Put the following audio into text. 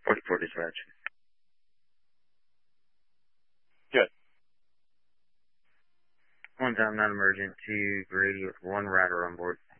44 dispatch. Good. 1 time non-emergent, 2 Grady with 1 rider on board.